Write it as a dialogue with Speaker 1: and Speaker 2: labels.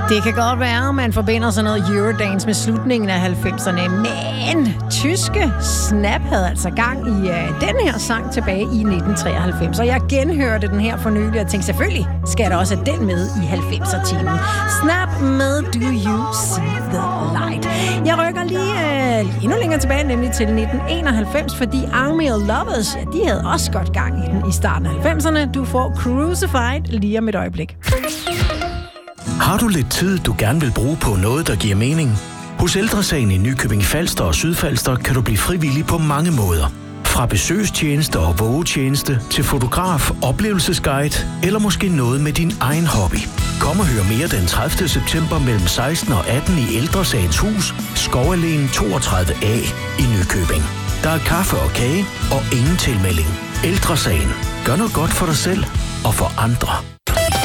Speaker 1: Det kan godt være, at man forbinder sådan noget Eurodance med slutningen af 90'erne, men tyske Snap havde altså gang i den her sang tilbage i 1993, og jeg genhørte den her for nylig og tænkte, selvfølgelig skal der også have den med i 90'er-timen. Snap med Do You See The Light. Jeg rykker lige endnu længere tilbage, nemlig til 1991, fordi Army of Lovers, ja, de havde også godt gang i den i starten af 90'erne. Du får Crucified lige om et øjeblik.
Speaker 2: Har du lidt tid, du gerne vil bruge på noget, der giver mening? Hos Ældre Sagen i Nykøbing Falster og Sydfalster kan du blive frivillig på mange måder. Fra besøgstjeneste og vågetjeneste til fotograf, oplevelsesguide eller måske noget med din egen hobby. Kom og hør mere den 30. september mellem 16 og 18 i Ældre Sagens hus, Skovalleen 32A i Nykøbing. Der er kaffe og kage og ingen tilmelding. Ældre Sagen. Gør noget godt for dig selv og for andre.